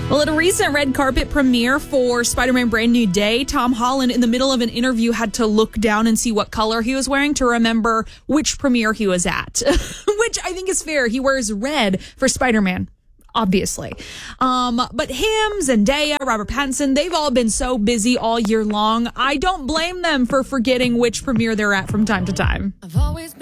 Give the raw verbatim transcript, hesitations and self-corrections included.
Well, at a recent red carpet premiere for Spider-Man Brand New Day, Tom Holland, in the middle of an interview, had to look down and see what color he was wearing to remember which premiere he was at, which I think is fair. He wears red for Spider-Man, obviously. Um, but him, Zendaya, Robert Pattinson, they've all been so busy all year long. I don't blame them for forgetting which premiere they're at from time to time. I've always been